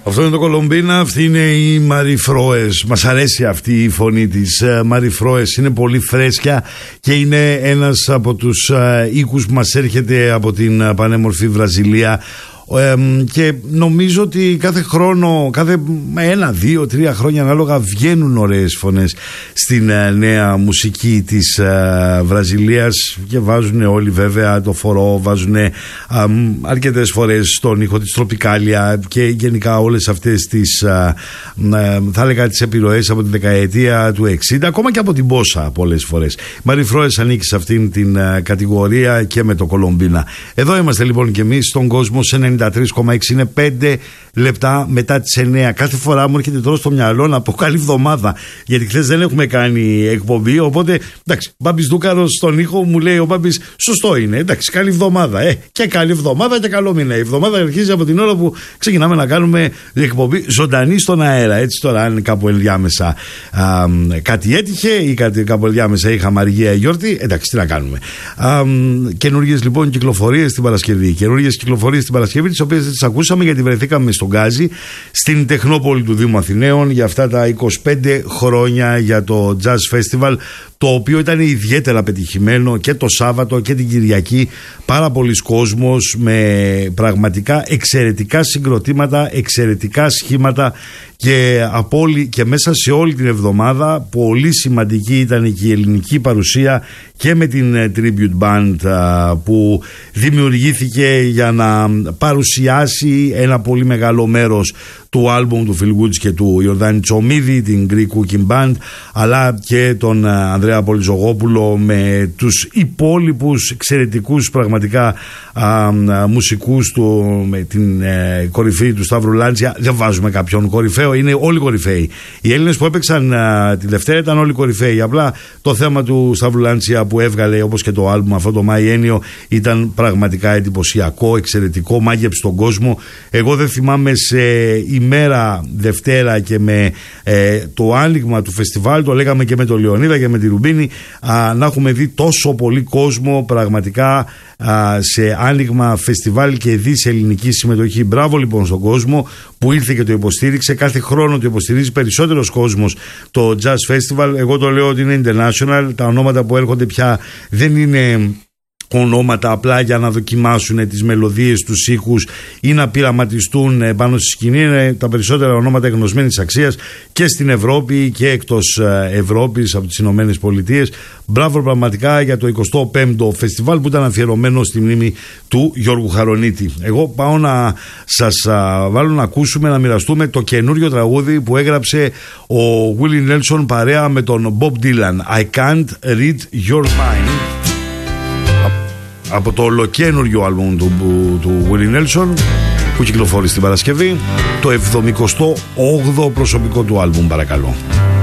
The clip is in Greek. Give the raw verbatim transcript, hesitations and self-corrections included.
Αυτό είναι το Κολομπίνα, αυτή είναι η Μαρι Φρόες. Μας αρέσει αυτή η φωνή της Μαρι Φρόες, είναι πολύ φρέσκια και είναι ένας από τους οίκους που μας έρχεται από την πανέμορφη Βραζιλία. Ε, και νομίζω ότι κάθε χρόνο, κάθε ένα, δύο, τρία χρόνια ανάλογα βγαίνουν ωραίες φωνές στην ε, νέα μουσική της ε, Βραζιλίας και βάζουν όλοι βέβαια το φορό, βάζουν ε, αρκετές φορές τον ήχο της τροπικάλια και γενικά όλες αυτές τις ε, ε, θα έλεγα τις επιρροές από τη δεκαετία του εξήντα, ακόμα και από την Μπόσα πολλές φορές. Μαρι Φρόες ανήκει σε αυτήν την ε, κατηγορία και με το Κολομπίνα. Εδώ είμαστε λοιπόν και εμείς στον κόσμο σε ενενήντα τρία κόμμα έξι, είναι πέντε λεπτά μετά τις εννέα. Κάθε φορά μου έρχεται τώρα στο μυαλό να πω καλή εβδομάδα, γιατί χθες δεν έχουμε κάνει εκπομπή. Οπότε εντάξει, Μπάμπης Δούκαρος στον ήχο μου λέει: ο Μπάμπης, σωστό είναι. Εντάξει, καλή εβδομάδα. Ε, και καλή εβδομάδα και καλό μήνα. Η εβδομάδα αρχίζει από την ώρα που ξεκινάμε να κάνουμε εκπομπή ζωντανή στον αέρα. Έτσι τώρα, αν κάπου ενδιάμεσα α, κάτι έτυχε ή κάτι, κάπου ενδιάμεσα είχαμε αργία γιορτή, εντάξει, τι να κάνουμε. Καινούργιες λοιπόν κυκλοφορίες την Παρασκευή. Καινούργιες κυκλοφορίες την Παρασκευή, τις οποίες δεν τις ακούσαμε γιατί βρεθήκαμε στον Γκάζι, στην Τεχνόπολη του Δήμου Αθηναίων, για αυτά τα είκοσι πέντε χρόνια για το Jazz Festival, το οποίο ήταν ιδιαίτερα πετυχημένο και το Σάββατο και την Κυριακή. Πάρα πολλοί κόσμος με πραγματικά εξαιρετικά συγκροτήματα, εξαιρετικά σχήματα και, από όλη, και μέσα σε όλη την εβδομάδα πολύ σημαντική ήταν και η ελληνική παρουσία και με την Tribute Band που δημιουργήθηκε για να παρουσιάσει ένα πολύ μεγάλο μέρος του άλμπουμ του Phil Woods και του Ιορδάνη Τσομίδη, την Greek Cooking Band, αλλά και τον Ανδρέα Πολυζογόπουλο με τους υπόλοιπους εξαιρετικούς πραγματικά α, α, μουσικούς του, με την ε, κορυφή του Σταύρου Λάντσια. Δεν βάζουμε κάποιον κορυφαίο, είναι όλοι κορυφαίοι. Οι Έλληνες που έπαιξαν α, τη Δευτέρα ήταν όλοι κορυφαίοι. Απλά το θέμα του Σταύρου Λάντσια που έβγαλε, όπως και το άλμπουμ αυτό το Μαϊένιο, ήταν πραγματικά εντυπωσιακό, εξαιρετικό, μάγεψε τον κόσμο. Εγώ δεν θυμάμαι σε ημέρα Δευτέρα και με ε, το άνοιγμα του φεστιβάλ, το λέγαμε και με τον Λεωνίδα και με τη Ρουμπίνη, α, να έχουμε δει τόσο πολύ κόσμο πραγματικά α, σε άνοιγμα φεστιβάλ και δει σε ελληνική συμμετοχή. Μπράβο λοιπόν στον κόσμο που ήρθε και το υποστήριξε. Κάθε χρόνο το υποστηρίζει περισσότερος κόσμος το Jazz Festival. Εγώ το λέω ότι είναι international. Τα ονόματα που έρχονται πια δεν είναι ονόματα απλά για να δοκιμάσουν τις μελωδίες, τους ήχους ή να πειραματιστούν πάνω στη σκηνή. Είναι τα περισσότερα ονόματα γνωσμένης αξίας και στην Ευρώπη και εκτός Ευρώπης, από τις Ηνωμένες Πολιτείες. Μπράβο πραγματικά για το εικοστό πέμπτο φεστιβάλ που ήταν αφιερωμένο στη μνήμη του Γιώργου Χαρονίτη. Εγώ πάω να σας βάλω να ακούσουμε, να μοιραστούμε το καινούριο τραγούδι που έγραψε ο Willie Nelson παρέα με τον Bob Dylan, I Can't Read Your Mind, από το ολοκένουργιο άλμπουμ του, του Willie Nelson που κυκλοφόρησε την Παρασκευή, το εβδομηκοστό όγδοο προσωπικό του άλμπουμ, παρακαλώ.